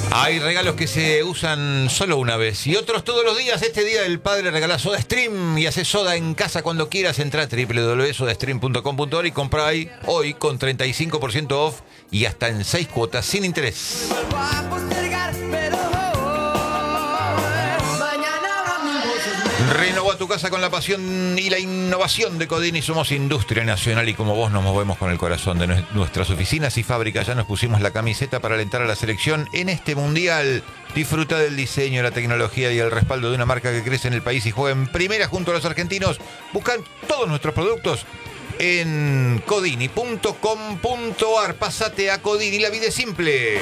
Hay regalos que se usan solo una vez y otros todos los días. Este día del padre regala SodaStream y hace soda en casa cuando quieras. Entra a www.sodastream.com.ar y compra ahí hoy con 35% off y hasta en 6 cuotas sin interés. Renova tu casa con la pasión y la innovación de Codini. Somos industria nacional y como vos nos movemos con el corazón de nuestras oficinas y fábricas. Ya nos pusimos la camiseta para alentar a la selección en este mundial. Disfruta del diseño, la tecnología y el respaldo de una marca que crece en el país y juega en primera junto a los argentinos. Buscan todos nuestros productos en codini.com.ar. Pásate a Codini, la vida es simple.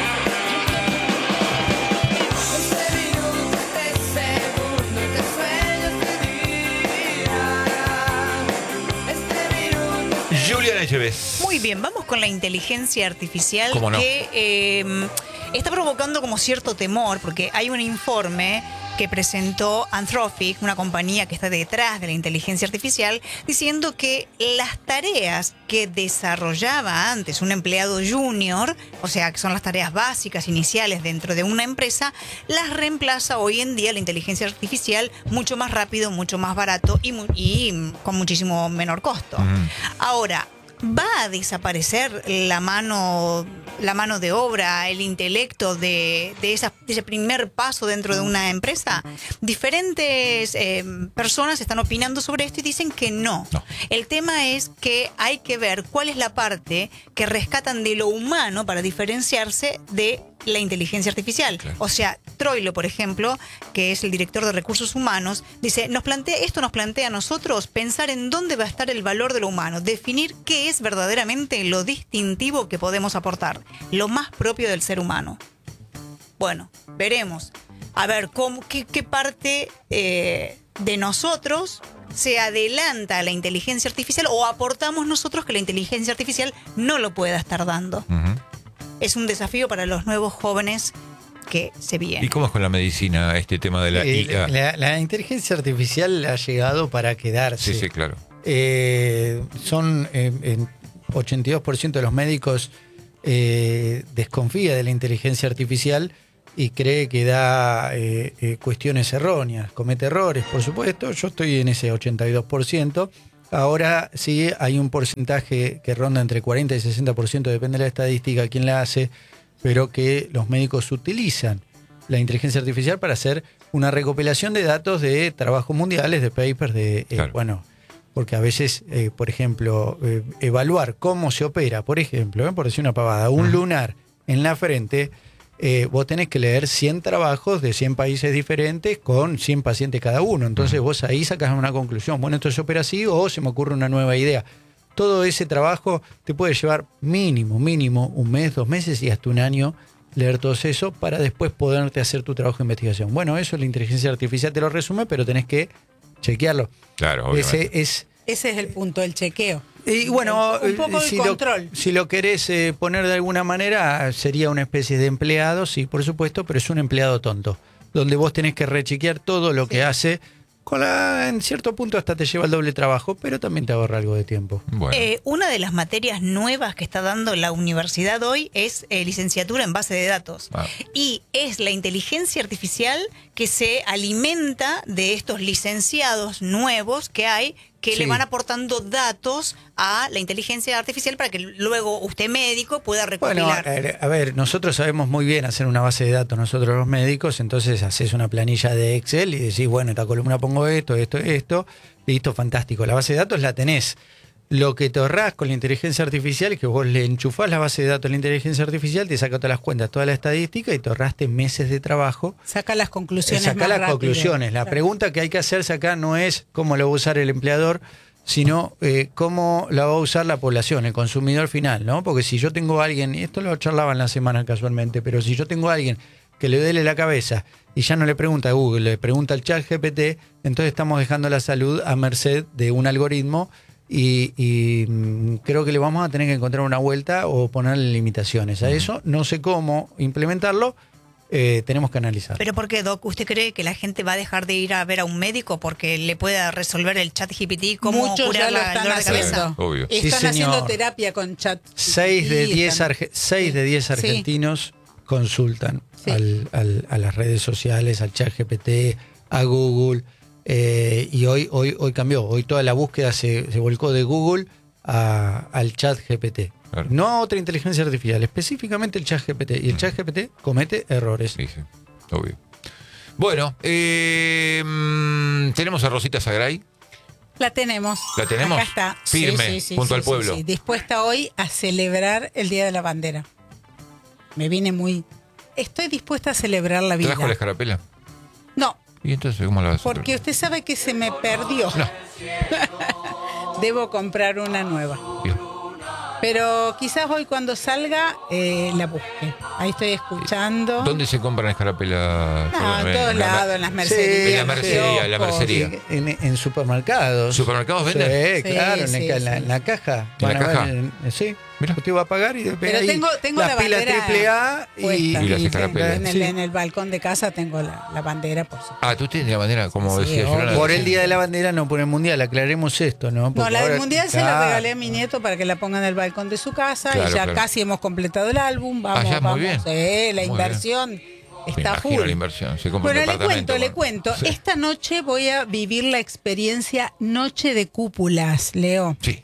Juliana Echeves. Muy bien, vamos con la inteligencia artificial. ¿Cómo no? Que está provocando como cierto temor, porque hay un informe que presentó Anthropic, una compañía que está detrás de la inteligencia artificial, diciendo que las tareas que desarrollaba antes un empleado junior, o sea, que son las tareas básicas, iniciales dentro de una empresa, las reemplaza hoy en día la inteligencia artificial mucho más rápido, mucho más barato y con muchísimo menor costo. Ahora, ¿va a desaparecer la mano de obra, el intelecto de ese primer paso dentro de una empresa? Diferentes personas están opinando sobre esto y dicen que no. El tema es que hay que ver cuál es la parte que rescatan de lo humano para diferenciarse de la inteligencia artificial. Claro. O sea, Troilo, por ejemplo, que es el director de recursos humanos, dice, esto nos plantea a nosotros pensar en dónde va a estar el valor de lo humano, definir qué es verdaderamente lo distintivo que podemos aportar, lo más propio del ser humano. Bueno, veremos. A ver, qué parte de nosotros se adelanta a la inteligencia artificial o aportamos nosotros que la inteligencia artificial no lo pueda estar dando. Es un desafío para los nuevos jóvenes que se vienen. ¿Y cómo es con la medicina este tema de la IA? La inteligencia artificial ha llegado para quedarse. Sí, claro. Son 82% de los médicos desconfía de la inteligencia artificial y cree que da cuestiones erróneas, comete errores, por supuesto. Yo estoy en ese 82%. Ahora sí hay un porcentaje que ronda entre 40 y 60%, depende de la estadística, quién la hace, pero que los médicos utilizan la inteligencia artificial para hacer una recopilación de datos de trabajos mundiales, de papers, claro. Porque a veces, por ejemplo, evaluar cómo se opera, por ejemplo, por decir una pavada, un lunar en la frente, vos tenés que leer 100 trabajos de 100 países diferentes con 100 pacientes cada uno. Entonces vos ahí sacás una conclusión. Bueno, esto se opera así o se me ocurre una nueva idea. Todo ese trabajo te puede llevar mínimo, un mes, 2 meses y hasta un año leer todo eso para después poderte hacer tu trabajo de investigación. Bueno, eso la inteligencia artificial te lo resume, pero tenés que chequearlo. Claro, obviamente. Ese es el punto, el chequeo. Y bueno, un poco de control. Si lo querés poner de alguna manera, sería una especie de empleado, sí, por supuesto, pero es un empleado tonto, donde vos tenés que rechequear todo lo que hace. En cierto punto hasta te lleva el doble trabajo, pero también te ahorra algo de tiempo. Bueno. Una de las materias nuevas que está dando la universidad hoy es licenciatura en base de datos. Y es la inteligencia artificial que se alimenta de estos licenciados nuevos que hay, que le van aportando datos a la inteligencia artificial para que luego usted médico pueda recopilar. Bueno, a ver, nosotros sabemos muy bien hacer una base de datos, nosotros los médicos, entonces haces una planilla de Excel y decís, bueno, esta columna pongo esto, listo, fantástico. La base de datos la tenés. Lo que te ahorrás con la inteligencia artificial es que vos le enchufás la base de datos a la inteligencia artificial, te saca todas las cuentas, toda la estadística y te ahorraste meses de trabajo. Saca las conclusiones Saca más las rápido. conclusiones. La pregunta que hay que hacerse acá no es cómo lo va a usar el empleador, sino cómo la va a usar la población, el consumidor final, ¿no? Porque si yo tengo a alguien, y esto lo charlaba en la semana casualmente, pero si yo tengo a alguien que le duele la cabeza y ya no le pregunta a Google, le pregunta al ChatGPT, entonces estamos dejando la salud a merced de un algoritmo. Y creo que le vamos a tener que encontrar una vuelta o ponerle limitaciones a eso. No sé cómo implementarlo, tenemos que analizar. ¿Pero por qué, Doc? ¿Usted cree que la gente va a dejar de ir a ver a un médico porque le pueda resolver el ChatGPT cómo Muchos curar ya lo la están dolor de cabeza? haciendo. Obvio. Están Sí, haciendo señor. terapia con chat. 6 de 10 argentinos consultan Sí. a las redes sociales, al ChatGPT, a Google, y hoy cambió. Hoy toda la búsqueda se volcó de Google al ChatGPT. Claro. No a otra inteligencia artificial, específicamente el ChatGPT. Y el ChatGPT comete errores. Sí, obvio. Bueno, tenemos a Rosita Sagray. La tenemos. ¿La tenemos? Acá está. Firme, junto al pueblo. Sí. Dispuesta hoy a celebrar el Día de la Bandera. Estoy dispuesta a celebrar la vida. ¿Trajo la escarapela? No, ¿Y entonces cómo la vas a hacer? porque usted sabe que se me perdió. No. Debo comprar una nueva. Bien. Pero quizás hoy cuando salga la busque. Ahí estoy escuchando. ¿Dónde se compran escarapela? No, en todos lados, en las mercerías. en la mercería, en la kioscos. mercería. En supermercados. ¿Supermercados venden? Sí, claro, Sí, en la caja. ¿En la Van a ver caja? sí. Mira. Usted va a pagar y Pero ahí tengo la pila bandera AAA puesta. Y las escarapelas. En el balcón de casa tengo la bandera, por supuesto. Ah, tú tienes la bandera, como Sí, decía obvio. yo. por el Día de la Bandera, no por el Mundial, aclaremos esto, ¿no? No, Porque la del ahora- mundial se la Claro. regalé a mi nieto para que la ponga en el balcón de su casa Claro, y ya claro. casi hemos completado el álbum. Vamos, ya, muy vamos. bien. La Muy inversión Me está imagino full. la inversión. Se compra Bueno, un departamento. le cuento. Sí. Esta noche voy a vivir la experiencia Noche de Cúpulas, Leo, Sí.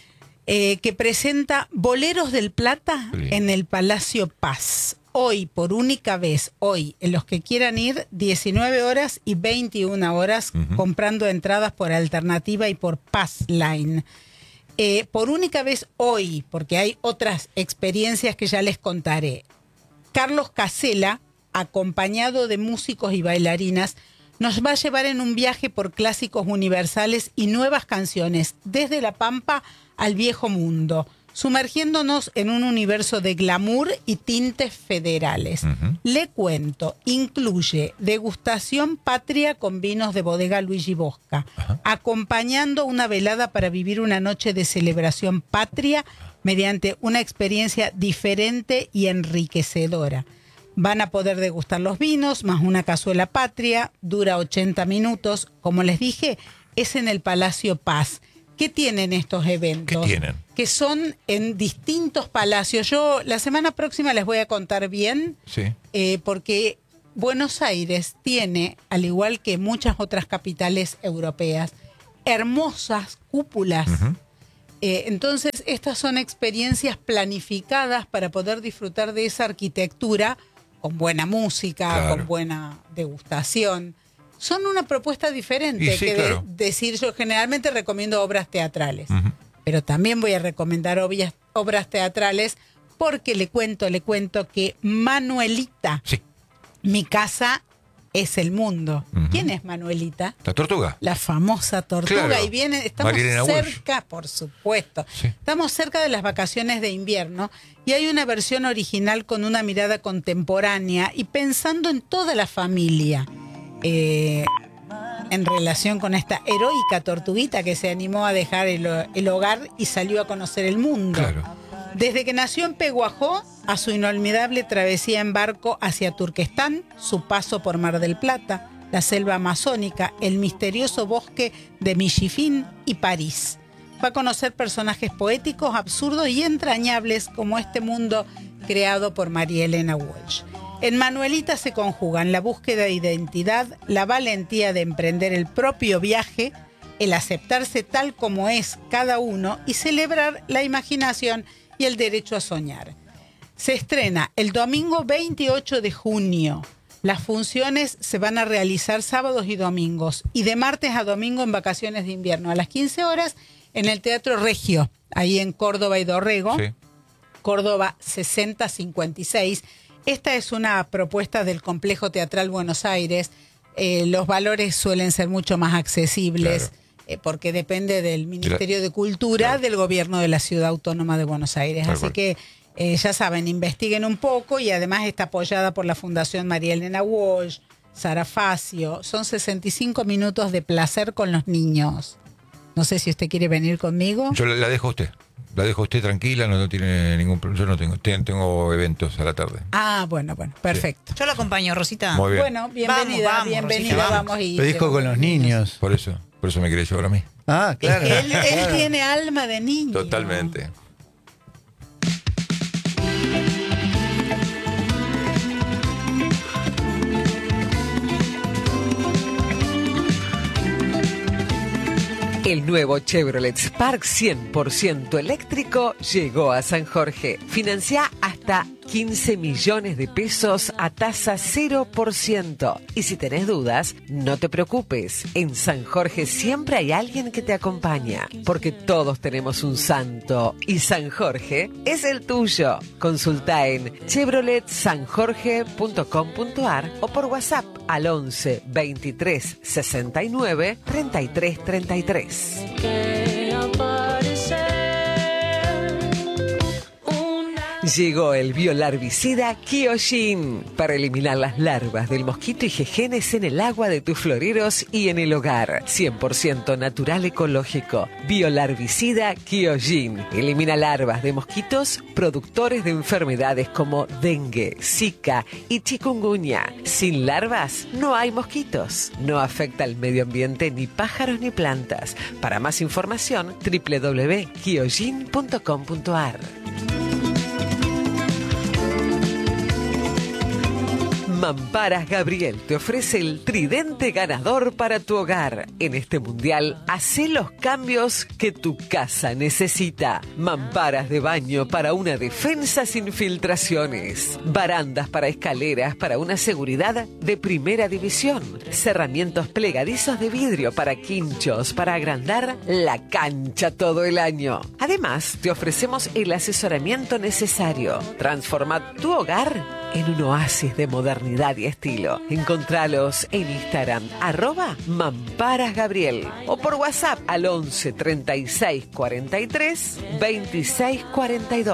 que presenta Boleros del Plata Sí. en el Palacio Paz. Hoy, por única vez, hoy, en los que quieran ir, 19 horas y 21 horas, Ujú. comprando entradas por Alternativa y por Paz Line. Por única vez hoy, porque hay otras experiencias que ya les contaré. Carlos Casella, acompañado de músicos y bailarinas, nos va a llevar en un viaje por clásicos universales y nuevas canciones, desde La Pampa al Viejo Mundo, sumergiéndonos en un universo de glamour y tintes federales. Ujú. Le cuento, incluye degustación patria con vinos de bodega Luigi Bosca, acompañando una velada para vivir una noche de celebración patria mediante una experiencia diferente y enriquecedora. Van a poder degustar los vinos, más una cazuela patria, dura 80 minutos. Como les dije, es en el Palacio Paz. ¿Qué tienen estos eventos? ¿Qué tienen? Que son en distintos palacios. Yo la semana próxima les voy a contar bien, Sí. porque Buenos Aires tiene, al igual que muchas otras capitales europeas, hermosas cúpulas. Ujú. Entonces, estas son experiencias planificadas para poder disfrutar de esa arquitectura con buena música, Claro. con buena degustación. Son una propuesta diferente Y sí, que claro. decir, yo generalmente recomiendo obras teatrales, Ujú. pero también voy a recomendar obras teatrales porque le cuento que Manuelita, Sí. mi casa es el mundo. Ujú. ¿Quién es Manuelita? ¿La tortuga? La famosa tortuga. Claro. Y viene, estamos Marilena Walsh. cerca, por supuesto. Sí. Estamos cerca de las vacaciones de invierno y hay una versión original con una mirada contemporánea y pensando en toda la familia. En relación con esta heroica tortuguita que se animó a dejar el hogar y salió a conocer el mundo. Claro. Desde que nació en Peguajó, a su inolvidable travesía en barco hacia Turquestán, su paso por Mar del Plata, la selva amazónica, el misterioso bosque de Millifín y París. Va a conocer personajes poéticos, absurdos y entrañables como este mundo creado por María Elena Walsh. En Manuelita se conjugan la búsqueda de identidad, la valentía de emprender el propio viaje, el aceptarse tal como es cada uno y celebrar la imaginación y el derecho a soñar. Se estrena el domingo 28 de junio. Las funciones se van a realizar sábados y domingos y de martes a domingo en vacaciones de invierno a las 15 horas en el Teatro Regio, ahí en Córdoba y Dorrego, Sí. Córdoba 6056. Esta es una propuesta del Complejo Teatral Buenos Aires. Los valores suelen ser mucho más accesibles. Claro. Porque depende del Ministerio de Cultura Claro. del Gobierno de la Ciudad Autónoma de Buenos Aires. Tal Así cual. que ya saben, investiguen un poco y además está apoyada por la Fundación María Elena Walsh, Sara Facio. Son 65 minutos de placer con los niños. No sé si usted quiere venir conmigo. Yo la dejo a usted. La dejo a usted tranquila, no tiene ningún problema. Yo no tengo eventos a la tarde. Ah, bueno, perfecto. Yo lo acompaño, Rosita. Muy bien. Bueno, bienvenida, Vamos, bienvenida, Rosita, vamos. Y Lo dijo con los niños. Por eso me quería llevar a mí. Ah, claro. Él Claro. tiene alma de niño. Totalmente. El nuevo Chevrolet Spark 100% eléctrico llegó a San Jorge. Financia hasta 15 millones de pesos a tasa 0%. Y si tenés dudas, no te preocupes. En San Jorge siempre hay alguien que te acompaña, porque todos tenemos un santo y San Jorge es el tuyo. Consulta en chevroletsanjorge.com.ar o por WhatsApp al 11 23 69 33 33. Llegó el biolarvicida Kyojin para eliminar las larvas del mosquito y jejenes en el agua de tus floreros y en el hogar. 100% natural ecológico. Biolarvicida Kyojin. Elimina larvas de mosquitos productores de enfermedades como dengue, zika y chikungunya. Sin larvas no hay mosquitos. No afecta al medio ambiente ni pájaros ni plantas. Para más información, www.kyojin.com.ar. Mamparas Gabriel te ofrece el tridente ganador para tu hogar. En este mundial, hacé los cambios que tu casa necesita. Mamparas de baño para una defensa sin filtraciones. Barandas para escaleras para una seguridad de primera división. Cerramientos plegadizos de vidrio para quinchos para agrandar la cancha todo el año. Además, te ofrecemos el asesoramiento necesario. Transforma tu hogar en un oasis de modernidad y estilo. Encontralos en Instagram, @MamparasGabriel, o por WhatsApp al 11 36 43 26 42.